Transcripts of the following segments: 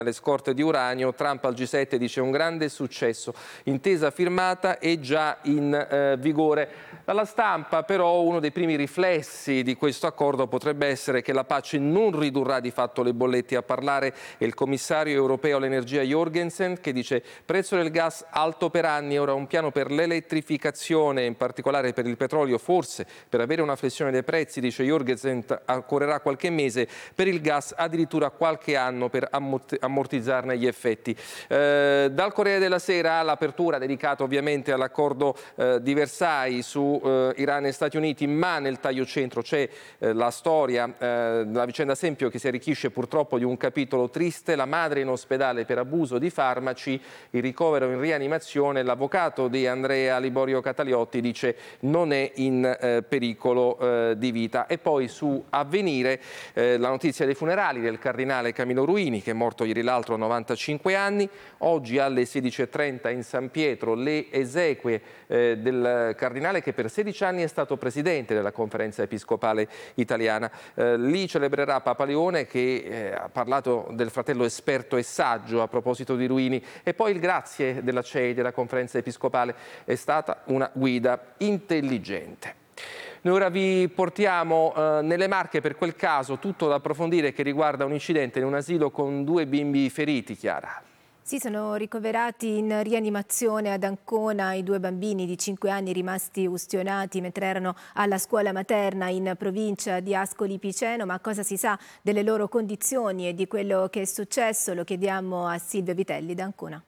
le scorte di uranio. Trump al G7 dice un grande successo, intesa firmata e già in vigore. Dalla stampa però uno dei primi riflessi di questo accordo potrebbe essere che la pace non ridurrà di fatto le bollette. A parlare è il commissario europeo all'energia Jorgensen, che dice prezzo del gas alto per anni, ora un piano per l'elettrificazione, in particolare per il petrolio, forse per avere una flessione dei prezzi, dice Jorgensen, occorrerà qualche mese, per il gas addirittura qualche anno per ammortizzarne gli effetti. Dal Corriere della Sera l'apertura dedicata ovviamente all'accordo di Versailles su Iran e Stati Uniti, ma nel taglio centro c'è la storia, la vicenda Sempio, che si arricchisce purtroppo di un capitolo triste: la madre in ospedale per abuso di farmaci, il ricovero in rianimazione. L'avvocato di Andrea Liborio Cataliotti dice non è in pericolo di vita. E poi su Avvenire la notizia dei funerali del cardinale Camillo Ruini, che è morto ieri l'altro a 95 anni. Oggi alle 16:30 in San Pietro le esequie del cardinale, che per 16 anni è stato presidente della Conferenza Episcopale Italiana. Lì celebrerà Papa Leone, che ha parlato del fratello esperto e saggio a proposito di Ruini. E poi il grazie della CEI, della Conferenza Episcopale, è stata una guida intelligente. Noi ora vi portiamo nelle Marche per quel caso tutto da approfondire, che riguarda un incidente in un asilo con 2 bimbi feriti, Chiara. Sì, sono ricoverati in rianimazione ad Ancona i 2 bambini di 5 anni rimasti ustionati mentre erano alla scuola materna in provincia di Ascoli Piceno. Ma cosa si sa delle loro condizioni e di quello che è successo? Lo chiediamo a Silvio Vitelli da Ancona.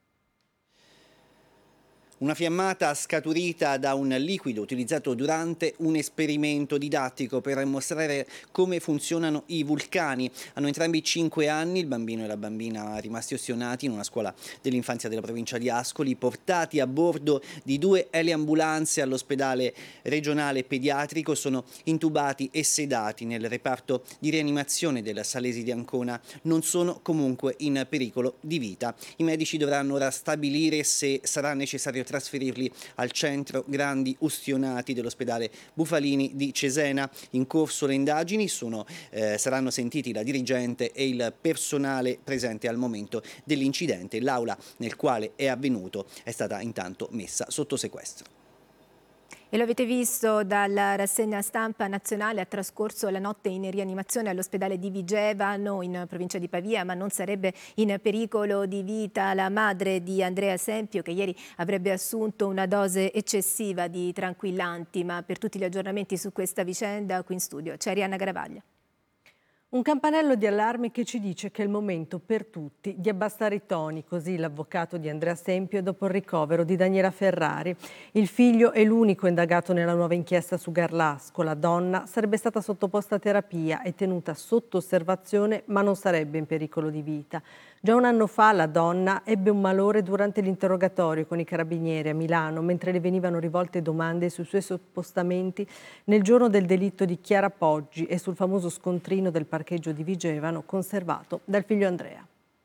Una fiammata scaturita da un liquido utilizzato durante un esperimento didattico per mostrare come funzionano i vulcani. Hanno entrambi 5 anni, il bambino e la bambina rimasti ustionati in una scuola dell'infanzia della provincia di Ascoli, portati a bordo di 2 eliambulanze all'ospedale regionale pediatrico. Sono intubati e sedati nel reparto di rianimazione della Salesi di Ancona. Non sono comunque in pericolo di vita. I medici dovranno ora stabilire se sarà necessario trasferirli al centro grandi ustionati dell'ospedale Bufalini di Cesena. In corso le indagini, saranno sentiti la dirigente e il personale presente al momento dell'incidente. L'aula nel quale è avvenuto è stata intanto messa sotto sequestro. E lo avete visto dalla rassegna stampa nazionale, ha trascorso la notte in rianimazione all'ospedale di Vigevano in provincia di Pavia, ma non sarebbe in pericolo di vita la madre di Andrea Sempio, che ieri avrebbe assunto una dose eccessiva di tranquillanti. Ma per tutti gli aggiornamenti su questa vicenda qui in studio c'è Arianna Garavaglia. Un campanello di allarme che ci dice che è il momento per tutti di abbassare i toni, così l'avvocato di Andrea Sempio dopo il ricovero di Daniela Ferrari. Il figlio è l'unico indagato nella nuova inchiesta su Garlasco. La donna sarebbe stata sottoposta a terapia e tenuta sotto osservazione, ma non sarebbe in pericolo di vita. Già un anno fa la donna ebbe un malore durante l'interrogatorio con i carabinieri a Milano, mentre le venivano rivolte domande sui suoi spostamenti nel giorno del delitto di Chiara Poggi e sul famoso scontrino del parcheggio di Vigevano conservato dal figlio Andrea.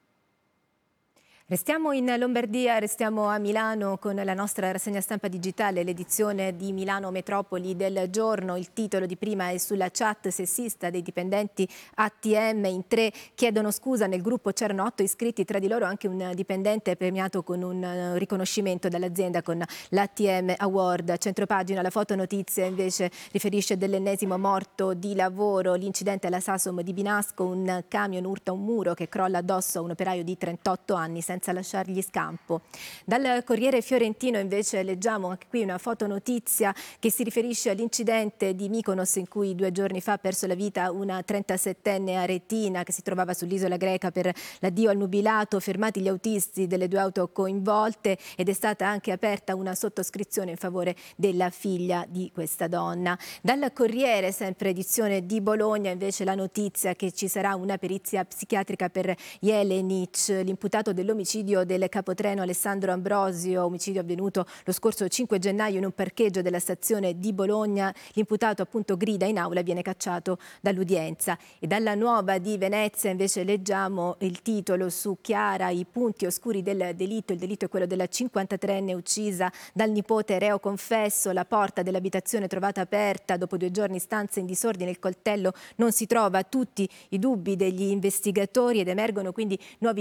Restiamo in Lombardia, restiamo a Milano con la nostra rassegna stampa digitale, l'edizione di Milano Metropoli del giorno. Il titolo di prima è sulla chat sessista dei dipendenti ATM. In 3 chiedono scusa, nel gruppo c'erano 8 iscritti, tra di loro anche un dipendente premiato con un riconoscimento dall'azienda con l'ATM Award. A centropagina la fotonotizia invece riferisce dell'ennesimo morto di lavoro, l'incidente alla Sasom di Binasco, un camion urta un muro che crolla addosso a un operaio di 38 anni senza lasciargli scampo. Dal Corriere Fiorentino invece leggiamo anche qui una fotonotizia che si riferisce all'incidente di Mykonos in cui 2 giorni fa ha perso la vita una 37enne aretina che si trovava sull'isola greca per l'addio al nubilato. Fermati gli autisti delle 2 auto coinvolte ed è stata anche aperta una sottoscrizione in favore della figlia di questa donna. Dal Corriere, sempre edizione di Bologna, invece la notizia che ci sarà una perizia psichiatrica per Jelenic, l'imputato dell'omicidio del capotreno Alessandro Ambrosio, omicidio avvenuto lo scorso 5 gennaio in un parcheggio della stazione di Bologna. L'imputato appunto grida in aula e viene cacciato dall'udienza. E dalla Nuova di Venezia invece leggiamo il titolo su Chiara, i punti oscuri del delitto. Il delitto è quello della 53enne uccisa dal nipote reo confesso, la porta dell'abitazione trovata aperta, dopo 2 giorni stanze in disordine, il coltello non si trova, tutti i dubbi degli investigatori ed emergono quindi nuovi